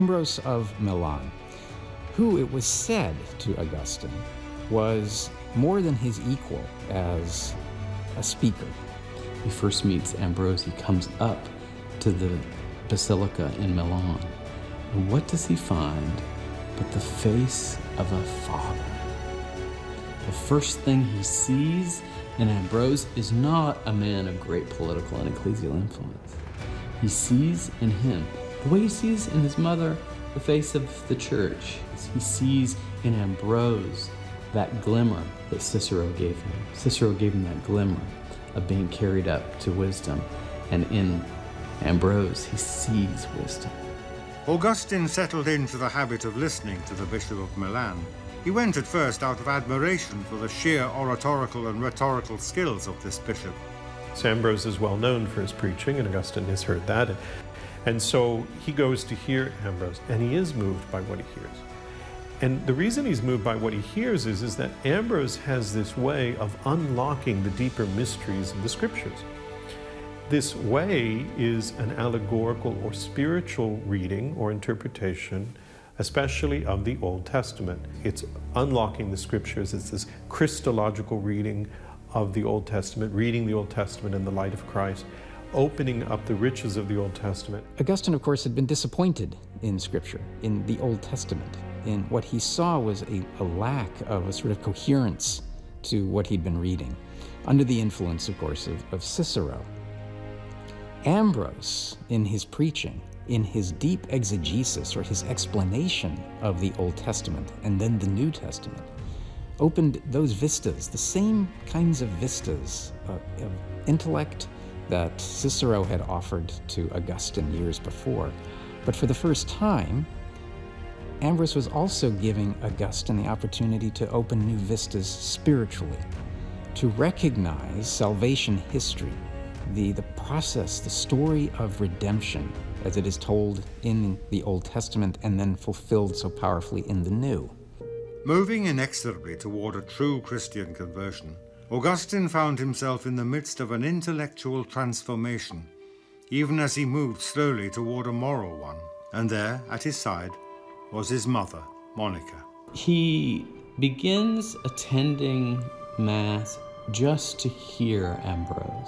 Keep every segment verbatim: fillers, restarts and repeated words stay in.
Ambrose of Milan, who it was said to Augustine was more than his equal as a speaker. He first meets Ambrose, he comes up to the basilica in Milan. And what does he find but the face of a father? The first thing he sees in Ambrose is not a man of great political and ecclesial influence. He sees in him, the way he sees in his mother, the face of the church. He sees in Ambrose that glimmer that Cicero gave him. Cicero gave him that glimmer of being carried up to wisdom, and in Ambrose he sees wisdom. Augustine settled into the habit of listening to the Bishop of Milan. He went at first out of admiration for the sheer oratorical and rhetorical skills of this bishop. So Ambrose is well known for his preaching, and Augustine has heard that. And so he goes to hear Ambrose, and he is moved by what he hears. And the reason he's moved by what he hears is, is that Ambrose has this way of unlocking the deeper mysteries of the Scriptures. This way is an allegorical or spiritual reading or interpretation, especially of the Old Testament. It's unlocking the Scriptures. It's this Christological reading of the Old Testament, reading the Old Testament in the light of Christ, opening up the riches of the Old Testament. Augustine, of course, had been disappointed in Scripture, in the Old Testament. In what he saw was a, a lack of a sort of coherence to what he'd been reading, under the influence, of course, of, of Cicero. Ambrose, in his preaching, in his deep exegesis, or his explanation of the Old Testament and then the New Testament, opened those vistas, the same kinds of vistas uh, of intellect that Cicero had offered to Augustine years before. But for the first time, Ambrose was also giving Augustine the opportunity to open new vistas spiritually, to recognize salvation history, the, the process, the story of redemption as it is told in the Old Testament and then fulfilled so powerfully in the New. Moving inexorably toward a true Christian conversion, Augustine found himself in the midst of an intellectual transformation, even as he moved slowly toward a moral one. And there, at his side, was his mother, Monica. He begins attending Mass just to hear Ambrose,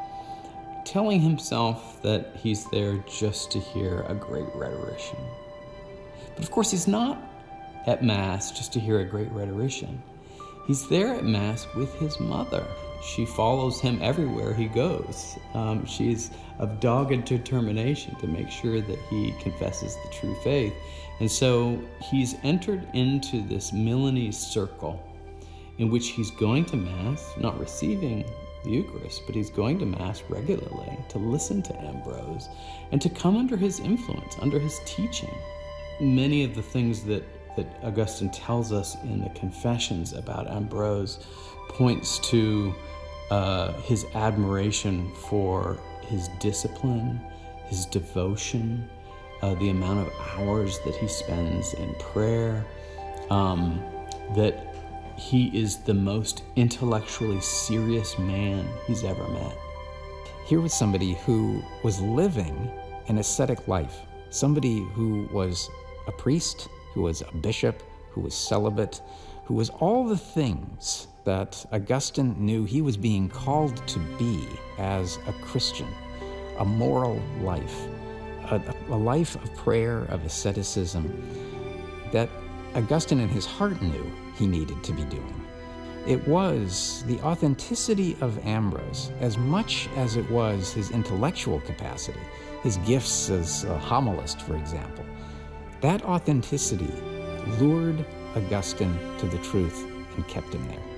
telling himself that he's there just to hear a great rhetorician. But of course, he's not at Mass just to hear a great rhetorician. He's there at Mass with his mother. She follows him everywhere he goes. Um, she's of dogged determination to make sure that he confesses the true faith. And so he's entered into this Milanese circle in which he's going to Mass, not receiving the Eucharist, but he's going to Mass regularly to listen to Ambrose and to come under his influence, under his teaching. Many of the things that that Augustine tells us in the Confessions about Ambrose points to uh, his admiration for his discipline, his devotion, uh, the amount of hours that he spends in prayer, um, that he is the most intellectually serious man he's ever met. Here was somebody who was living an ascetic life, somebody who was a priest, who was a bishop, who was celibate, who was all the things that Augustine knew he was being called to be as a Christian. A moral life, a, a life of prayer, of asceticism, that Augustine in his heart knew he needed to be doing. It was the authenticity of Ambrose, as much as it was his intellectual capacity, his gifts as a homilist, for example. That authenticity lured Augustine to the truth and kept him there.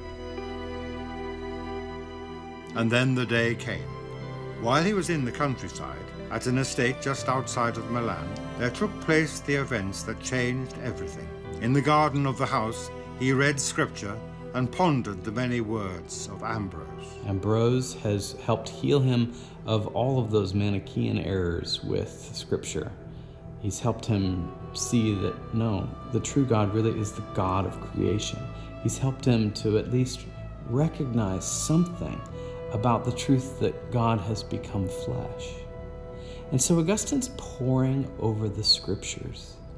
And then the day came. While he was in the countryside, at an estate just outside of Milan, there took place the events that changed everything. In the garden of the house, he read Scripture and pondered the many words of Ambrose. Ambrose has helped heal him of all of those Manichaean errors with Scripture. He's helped him see that, no, the true God really is the God of creation. He's helped him to at least recognize something about the truth that God has become flesh. And so Augustine's poring over the Scriptures.